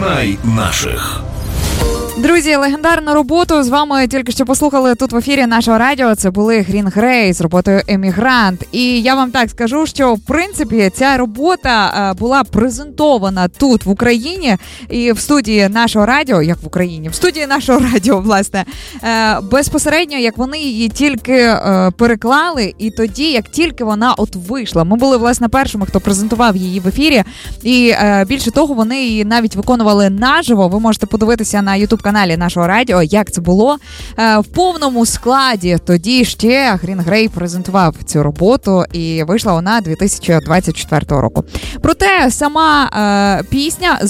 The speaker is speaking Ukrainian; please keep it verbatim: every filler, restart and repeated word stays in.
Знай наших. Друзі, легендарну роботу з вами тільки що послухали тут в ефірі нашого радіо. Це були Green Grey з роботою «Емігрант». І я вам так скажу, що в принципі ця робота була презентована тут в Україні і в студії нашого радіо, як в Україні, в студії нашого радіо, власне, безпосередньо, як вони її тільки переклали, і тоді, як тільки вона от вийшла. Ми були, власне, першими, хто презентував її в ефірі, і більше того, вони її навіть виконували наживо. Ви можете подивитися на ютуб каналі нашого радіо, як це було е, в повному складі. Тоді ще Green Grey презентував цю роботу, і вийшла вона дві тисячі двадцять четвертого року. Проте сама е, пісня